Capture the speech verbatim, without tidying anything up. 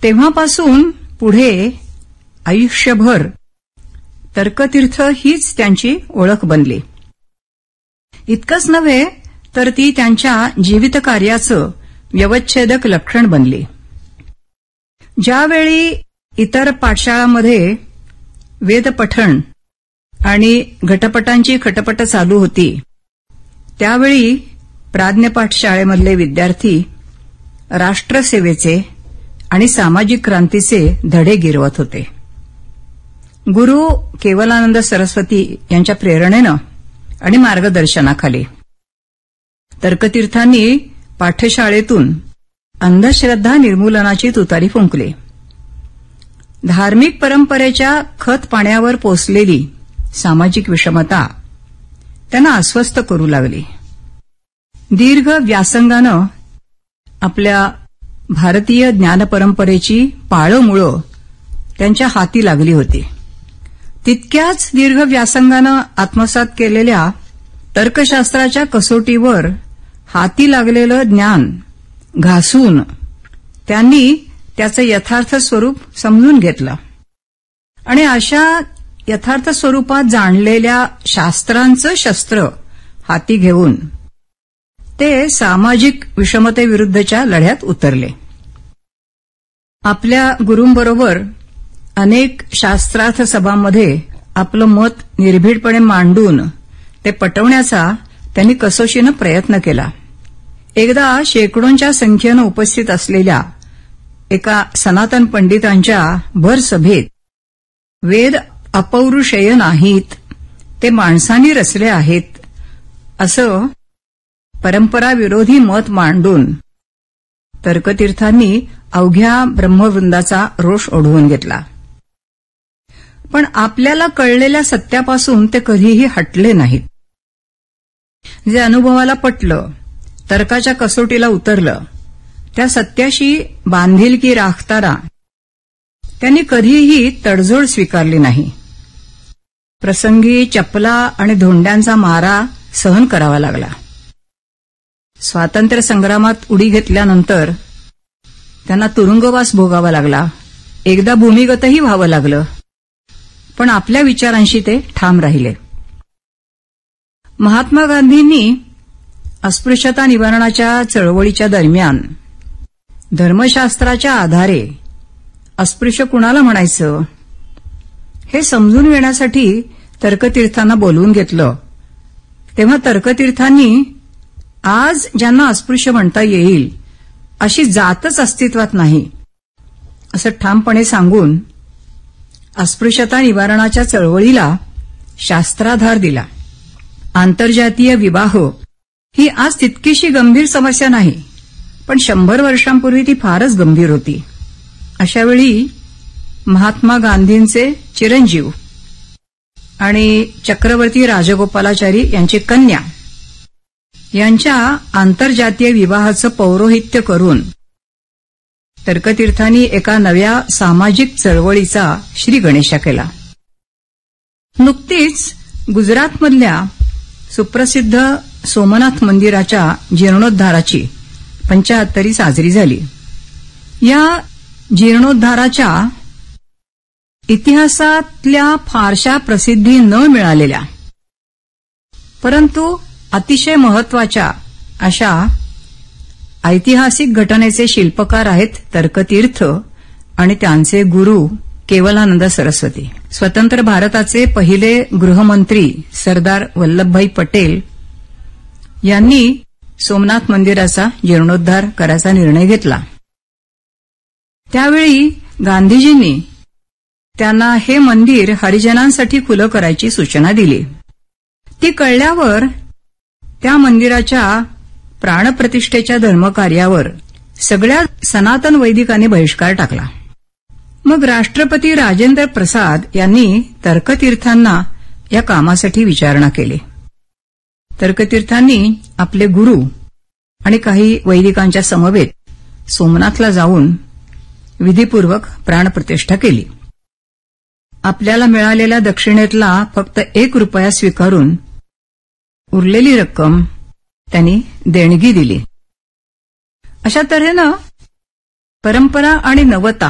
तेव्हापासून पुढे आयुष्यभर तर्कतीर्थ हीच त्यांची ओळख बनली. इतकंच नव्हे तर ती त्यांच्या जीवितकार्याचं व्यवच्छेदक लक्षण बनली. ज्यावेळी इतर पाठशाळांमध्ये वेदपठण आणि घटपटांची खटपट चालू होती, त्यावेळी प्राज्ञपाठ शाळेमधले विद्यार्थी राष्ट्रसेवेचे आणि सामाजिक क्रांतीचे धडे गिरवत होते. गुरु केवलानंद सरस्वती यांच्या प्रेरणेनं आणि मार्गदर्शनाखाली तर्कतीर्थांनी पाठशाळेतून अंधश्रद्धा निर्मूलनाची तुतारी फुंकली. धार्मिक परंपरेच्या खत पाण्यावर पोसलेली सामाजिक विषमता त्यांना अस्वस्थ करू लागली. दीर्घ व्यासंगानं आपल्या भारतीय ज्ञानपरंपरेची पाळंमुळं त्यांच्या हाती लागली होती. तितक्याच दीर्घ व्यासंगानं आत्मसात केलेल्या तर्कशास्त्राच्या कसोटीवर हाती लागलेलं ज्ञान घासून त्यांनी त्याचं यथार्थ स्वरूप समजून घेतलं आणि अशा यथार्थ स्वरूपात जाणलेल्या शास्त्रांचं शस्त्र हाती घेऊन ते सामाजिक विषमतेविरुद्धच्या लढ्यात उतरले. आपल्या गुरूंबरोबर अनेक शास्त्रार्थ सभांमध्ये आपलं मत निर्भीडपणे मांडून ते पटवण्याचा त्यांनी कसोशीनं प्रयत्न केला. एकदा शेकडोंच्या संख्येनं उपस्थित असलेल्या एका सनातन पंडितांच्या भर सभेत वेद अपौरुषेय नाहीत, ते माणसांनी रचले आहेत, असं परंपराविरोधी मत मांडून तर्कतीर्थांनी अवघ्या ब्रह्मवृंदाचा रोष ओढवून घेतला. पण आपल्याला कळलेल्या सत्यापासून ते कधीही हटले नाहीत. जे अनुभवाला पटलं, तर्काच्या कसोटीला उतरलं, त्या सत्याशी बांधिलकी राखताना त्यांनी कधीही तडजोड स्वीकारली नाही. प्रसंगी चपला आणि धोंड्यांचा मारा सहन करावा लागला. स्वातंत्र्य संग्रामात उडी घेतल्यानंतर त्यांना तुरुंगवास भोगावा लागला. एकदा भूमिगतही व्हावं लागलं, पण आपल्या विचारांशी ते ठाम राहिले. महात्मा गांधींनी अस्पृश्यता निवारणाच्या चळवळीच्या दरम्यान धर्मशास्त्राच्या आधारे अस्पृश्य कुणाला म्हणायचं हे समजून घेण्यासाठी तर्कतीर्थांना बोलवून घेतलं. तेव्हा तर्कतीर्थांनी आज ज्यांना अस्पृश्य म्हणता येईल अशी जातच अस्तित्वात नाही असं ठामपणे सांगून अस्पृश्यता निवारणाच्या चळवळीला शास्त्राधार दिला. आंतरजातीय विवाह ही आज तितकीशी गंभीर समस्या नाही, पण शंभर वर्षांपूर्वी ती फारच गंभीर होती. अशावेळी महात्मा गांधींचे चिरंजीव आणि चक्रवर्ती राजगोपालाचारी यांची कन्या यांच्या आंतरजातीय विवाहाचं पौरोहित्य करून तर्कतीर्थांनी एका नव्या सामाजिक चळवळीचा श्रीगणेशा केला. नुकतीच गुजरातमधल्या सुप्रसिद्ध सोमनाथ मंदिराच्या जीर्णोद्धाराची पंचाहत्तरी साजरी झाली. या जीर्णोद्धाराच्या इतिहासातल्या फारशा प्रसिद्धी न मिळालेल्या परंतु अतिशय महत्वाच्या अशा ऐतिहासिक घटनेचे शिल्पकार आहेत तर्कतीर्थ आणि त्यांचे गुरु केवलानंद सरस्वती. स्वतंत्र भारताचे पहिले गृहमंत्री सरदार वल्लभभाई पटेल यांनी सोमनाथ मंदिराचा जीर्णोद्धार करायचा निर्णय घेतला. त्यावेळी गांधीजींनी त्यांना हे मंदिर हरिजनांसाठी खुलं करायची सूचना दिली. ती कळल्यावर त्या मंदिराच्या प्राणप्रतिष्ठेच्या धर्मकार्यावर सगळ्या सनातन वैदिकांनी बहिष्कार टाकला. मग राष्ट्रपती राजेंद्र प्रसाद यांनी तर्कतीर्थांना या कामासाठी विचारणा केली. तर्कतीर्थांनी आपले गुरु आणि काही वैदिकांच्या समवेत सोमनाथला जाऊन विधीपूर्वक प्राणप्रतिष्ठा केली. आपल्याला मिळालेल्या दक्षिणेतला फक्त एक रुपया स्वीकारून उरलेली रक्कम त्यांनी देणगी दिली. अशा तऱ्हेनं परंपरा आणि नवता